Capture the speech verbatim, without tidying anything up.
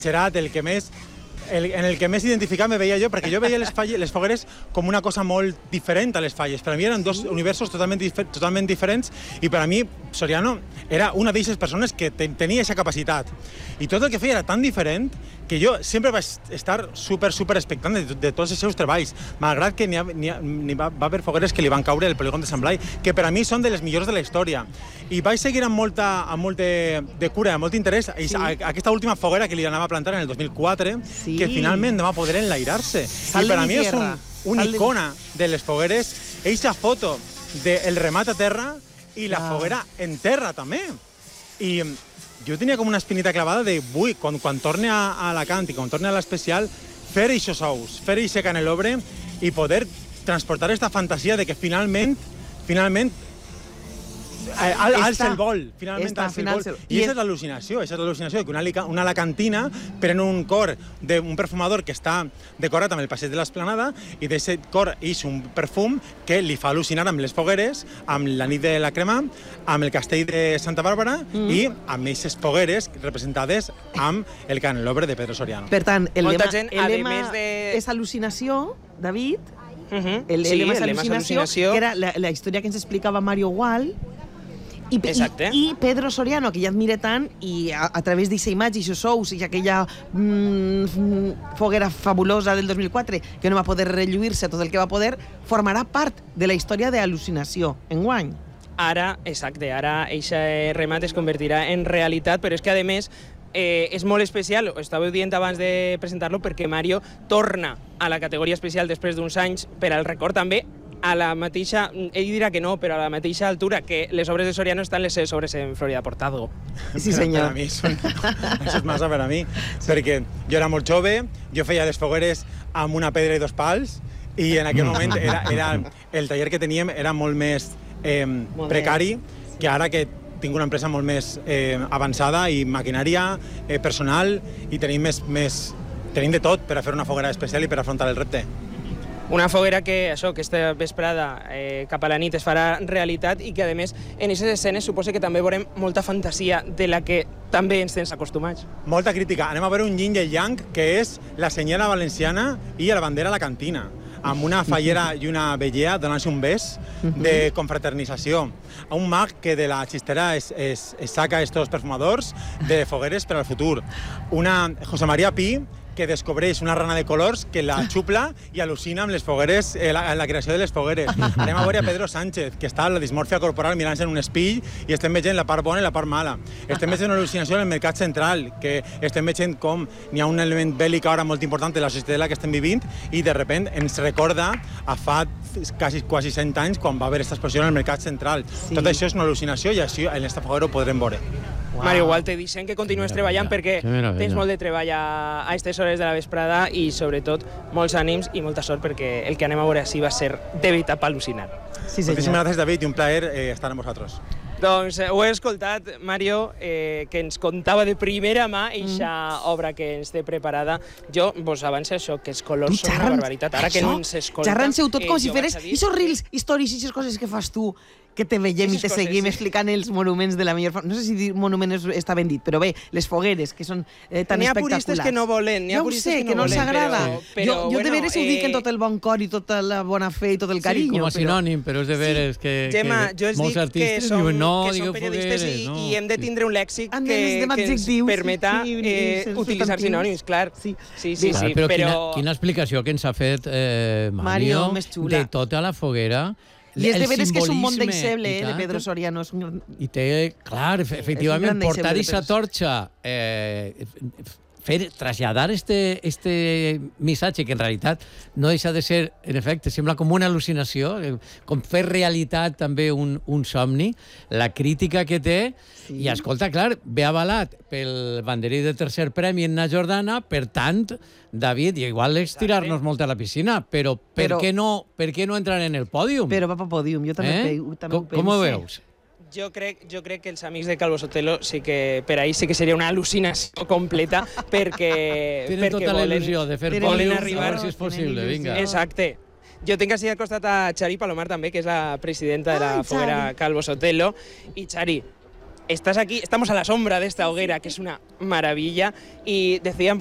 Gerat, el que més el, en el que més identificat me veia jo, perquè jo veia les, falles, les fogueres com una cosa molt diferent a les falles. Per a mi eren dos universos totalment, difer totalment diferents i per a mi Soriano era una d'aquestes persones que ten tenia aquesta capacitat. I tot el que feia era tan diferent que jo sempre vaig estar super, super expectant de, de tots els seus treballs, malgrat que n'hi ha, ha, va, va haver fogueres que li van caure el polígon de Sant Blai, que per a mi són de les millors de la història. I vaig seguir amb molta, amb molt de, de cura, amb molt d'interès, sí. aquesta última foguera que li anava a plantar en el dos mil quatre, sí. que finalment va poder enlairar-se. I per a mi és un, una icona de les fogueres, eixa foto del remat a terra i la ah. foguera en terra també. I jo tenia com una espinita clavada de, vull, quan, quan torni a, a Alacant i quan torni a l'especial, fer eixos ous, fer eixe canelobre i poder transportar aquesta fantasia de que finalment, finalment, Al, alça el vol, finalment alça el vol. I aquesta és l'al·lucinació, aquesta és l'al·lucinació, que una, una alacantina pren un cor d'un perfumador que està decorat amb el passeig de l'Esplanada i d'aquest cor ix un perfum que li fa al·lucinar amb les fogueres, amb la nit de la crema, amb el castell de Santa Bàrbara mm. i amb aquestes fogueres representades amb el canelobre de Pedro Soriano. Per tant, el Molta lema, gent, el lema de... és al·lucinació, David, uh -huh. el, sí, el lema és el lema és al·lucinació, al·lucinació, que era la, la història que ens explicava Mario Gual, I, Exacte. i, i Pedro Soriano, que ja admira tant, i a, a través d'aquesta imatge, i aquests ous, i aquella mm, foguera fabulosa del dos mil quatre, que no va poder relluir-se tot el que va poder, formarà part de la història d'al·lucinació, enguany. Ara, exacte, ara aquest remat es convertirà en realitat, però és que, a més, eh, és molt especial, ho estàveu dient abans de presentar-lo, perquè Mario torna a la categoria especial després d'uns anys, per al record també, a la mateixa, ell dirà que no, però a la mateixa altura que les obres de Soriano estan les seves obres en Florida Portado. Sí, senyor. Per a mi, són, això és massa per a mi, sí. perquè jo era molt jove, jo feia les fogueres amb una pedra i dos pals, i en aquell moment era, era, el taller que teníem era molt més eh, precari, que ara que tinc una empresa molt més eh, avançada i maquinària, eh, personal, i tenim, més, més, tenim de tot per a fer una foguera especial i per afrontar el repte. Una foguera que, això, que aquesta vesprada eh, cap a la nit es farà realitat i que, a més, en aquestes escenes suposa que també veurem molta fantasia de la que també ens tens acostumats. Molta crítica. Anem a veure un yin i el yang, que és la senyora valenciana i la bandera a la cantina, amb una fallera i una vellea donant-se un bes de confraternització. A un mag que de la xistera es, es, es saca estos perfumadors de fogueres per al futur. Una José María Pi, que descobreix una rana de colors que la xupla i al·lucina amb les fogueres, eh, la, la creació de les fogueres. Anem a veure a Pedro Sánchez, que està a la dismòrfia corporal mirant-se en un espill i estem veient la part bona i la part mala. Estem veient una al·lucinació en el mercat central, que estem veient com n'hi ha un element bèl·lic ara molt important de la societat en la que estem vivint i de repent ens recorda a fa quasi, quasi cent anys quan va haver aquesta exposició en el mercat central. Sí. Tot això és una al·lucinació i així en esta foguera ho podrem veure. Wow. Mario, igual te deixen que continues treballant perquè tens molt de treball a aquestes hores de la vesprada i, sobretot, molts ànims i molta sort perquè el que anem a veure així va ser de veritat per al·lucinar. Sí, senyor. Moltíssimes gràcies, David, i un plaer eh, estar amb vosaltres. Doncs eh, ho he escoltat, Mario, eh, que ens contava de primera mà eixa mm. obra que ens té preparada. Jo vos avanço això, que els colors són una barbaritat. Ara això, que no ens escolta... Xerran-seu tot eh, com si feres aquests reels, històries i aquestes coses que fas tu, que te veiem i te coses, seguim sí. explicant els monuments de la millor forma. No sé si dir monument està ben dit, però bé, les fogueres, que són eh, tan espectaculars. N'hi ha puristes que no volen, n'hi ha puristes que no volen. Ja ho sé, que no els agrada. Però, però, jo jo bueno, de veres ho dic eh... en tot el bon cor i tota la bona fe i tot el carinyo. Sí, com a però... sinònim, però és de veres sí. que, Gemma, que jo molts artistes som, diuen no, que digueu periodistes fogueres. I, no. i hem de tindre un lèxic que, que, que ens permeta sí, sí, eh, utilitzar sinònims, clar. Sí, sí, sí. Clar, sí però, però... Quina, quina explicació que ens ha fet eh, Mario, Mario de tota la foguera. I és de veres que és un món d'Eixeble, eh, de Pedro Soriano. I té, clar, efectivament, portar aquesta torxa, eh, fer, traslladar este, este missatge, que en realitat no deixa de ser, en efecte, sembla com una al·lucinació, com fer realitat també un, un somni, la crítica que té, sí. I escolta, clar, ve avalat pel banderí de tercer premi en Na Jordana, per tant, David, i igual és tirar-nos molt a la piscina, però per, però, què, no, per què no entrar en el pòdium? Però va pel pòdium, jo també, eh? ho, també com, ho penso. Com ho veus? Jo crec, jo crec que els amics de Calvo Sotelo sí que per ahí sí que seria una al·lucinació completa perquè tenen perquè tota la volen, il·lusió de fer volen pòdium, arribar, a veure si és possible, vinga. Exacte. Jo tinc així al costat a Xari Palomar també, que és la presidenta de la Ai, foguera Xari. Calvo Sotelo. I Xari, estás aquí, estamos a la sombra de esta hoguera, que es una maravilla, y decían